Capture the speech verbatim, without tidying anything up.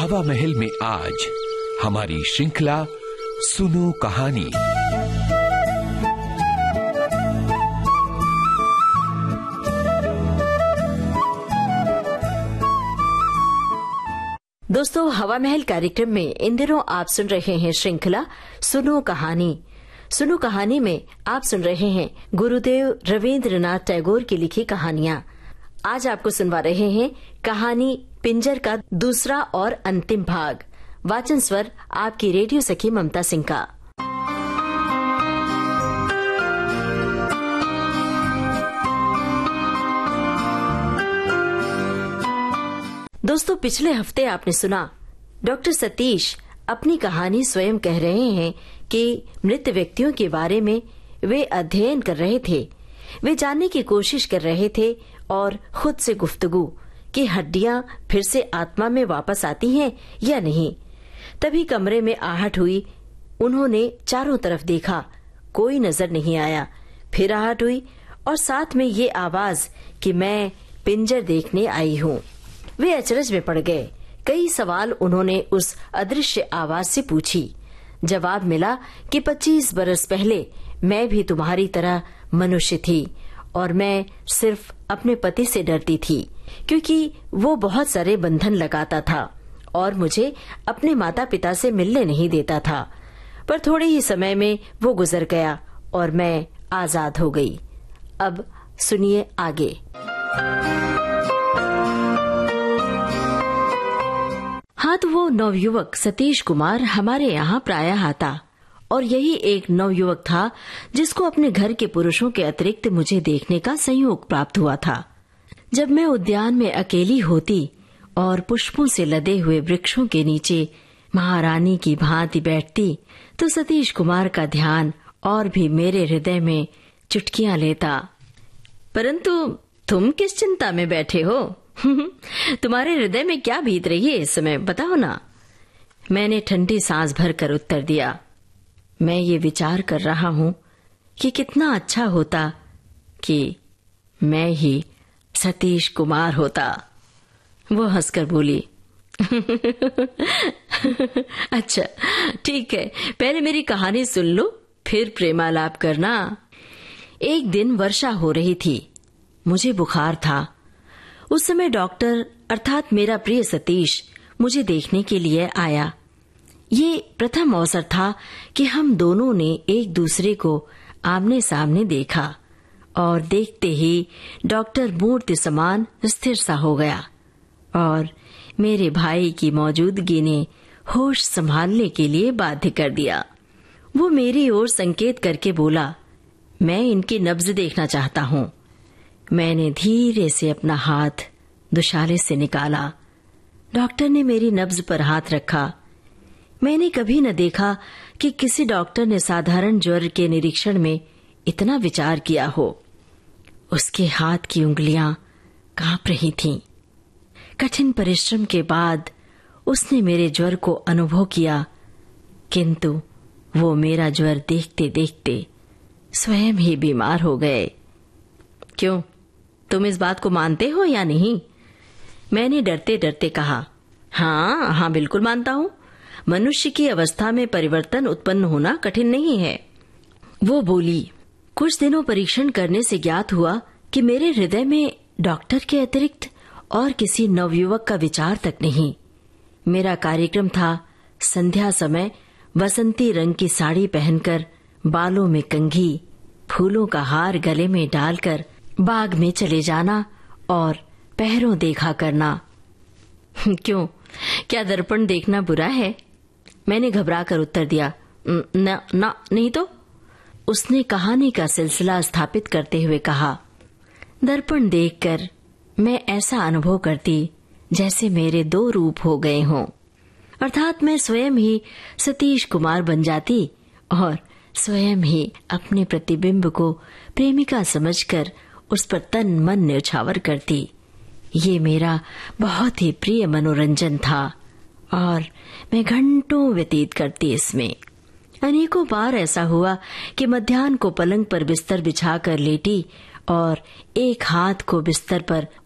हवा महल में आज हमारी श्रृंखला सुनो कहानी। दोस्तों, हवा महल कार्यक्रम में इन दिनों आप सुन रहे हैं श्रृंखला सुनो कहानी। सुनो कहानी में आप सुन रहे हैं गुरुदेव रवींद्रनाथ टैगोर की लिखी कहानियाँ। आज आपको सुनवा रहे हैं कहानी पिंजर का दूसरा और अंतिम भाग। वाचन स्वर आपकी रेडियो सखी ममता सिंह का। दोस्तों, पिछले हफ्ते आपने सुना डॉक्टर सतीश अपनी कहानी स्वयं कह रहे हैं कि मृत व्यक्तियों के बारे में वे अध्ययन कर रहे थे। वे जानने की कोशिश कर रहे थे और खुद से गुफ्तगू कि हड्डियां फिर से आत्मा में वापस आती हैं या नहीं। तभी कमरे में आहट हुई। उन्होंने चारों तरफ देखा, कोई नजर नहीं आया। फिर आहट हुई और साथ में ये आवाज कि मैं पिंजर देखने आई हूँ। वे अचरज में पड़ गए। कई सवाल उन्होंने उस अदृश्य आवाज से पूछी। जवाब मिला कि पच्चीस बरस पहले मैं भी तुम्हारी तरह मनुष्य थी और मैं सिर्फ अपने पति से डरती थी, क्योंकि वो बहुत सारे बंधन लगाता था और मुझे अपने माता पिता से मिलने नहीं देता था। पर थोड़े ही समय में वो गुजर गया और मैं आजाद हो गई। अब सुनिए आगे। हाँ, तो वो नवयुवक सतीश कुमार हमारे यहाँ प्रायः आता और यही एक नवयुवक था जिसको अपने घर के पुरुषों के अतिरिक्त मुझे देखने का संयोग प्राप्त हुआ था। जब मैं उद्यान में अकेली होती और पुष्पों से लदे हुए वृक्षों के नीचे महारानी की भांति बैठती, तो सतीश कुमार का ध्यान और भी मेरे हृदय में चुटकियां लेता। परंतु तुम किस चिंता में बैठे हो? तुम्हारे हृदय में क्या बीत रही है इस समय, बताओ ना। मैंने ठंडी सांस भरकर उत्तर दिया, मैं ये विचार कर रहा हूँ कि कितना अच्छा होता कि मैं ही सतीश कुमार होता। वो हंसकर बोली, अच्छा ठीक है, पहले मेरी कहानी सुन लो, फिर प्रेमालाप करना। एक दिन वर्षा हो रही थी। मुझे बुखार था। उस समय डॉक्टर अर्थात मेरा प्रिय सतीश मुझे देखने के लिए आया। ये प्रथम अवसर था कि हम दोनों ने एक दूसरे को आमने सामने देखा और देखते ही डॉक्टर मूर्ति समान स्थिर सा हो गया और मेरे भाई की मौजूदगी ने होश संभालने के लिए बाध्य कर दिया। वो मेरी ओर संकेत करके बोला, मैं इनकी नब्ज देखना चाहता हूँ। मैंने धीरे से अपना हाथ दुशाले से निकाला। डॉक्टर ने मेरी नब्ज पर हाथ रखा। मैंने कभी न देखा कि किसी डॉक्टर ने साधारण ज्वर के निरीक्षण में इतना विचार किया हो। उसके हाथ की उंगलियां कांप रही थीं। कठिन परिश्रम के बाद उसने मेरे ज्वर को अनुभव किया, किंतु वो मेरा ज्वर देखते देखते स्वयं ही बीमार हो गए। क्यों, तुम इस बात को मानते हो या नहीं? मैंने डरते डरते कहा, हाँ हाँ बिल्कुल मानता हूँ। मनुष्य की अवस्था में परिवर्तन उत्पन्न होना कठिन नहीं है। वो बोली, कुछ दिनों परीक्षण करने से ज्ञात हुआ कि मेरे हृदय में डॉक्टर के अतिरिक्त और किसी नवयुवक का विचार तक नहीं। मेरा कार्यक्रम था संध्या समय बसंती रंग की साड़ी पहनकर, बालों में कंघी, फूलों का हार गले में डालकर बाग में चले जाना और पहरों देखा करना। क्यों, क्या दर्पण देखना बुरा है? मैंने घबरा कर उत्तर दिया, न, न, नहीं तो। उसने कहानी का सिलसिला स्थापित करते हुए कहा, दर्पण देखकर मैं ऐसा अनुभव करती जैसे मेरे दो रूप हो गए हों, अर्थात मैं स्वयं ही सतीश कुमार बन जाती और स्वयं ही अपने प्रतिबिंब को प्रेमिका समझकर उस पर तन मन न्यौछावर करती। ये मेरा बहुत ही प्रिय मनोरंजन था और मैं घंटों व्यतीत करती इसमें। अनेकों बार ऐसा हुआ कि मध्याह्न को पलंग पर बिस्तर बिछाकर लेटी और एक हाथ को बिस्तर पर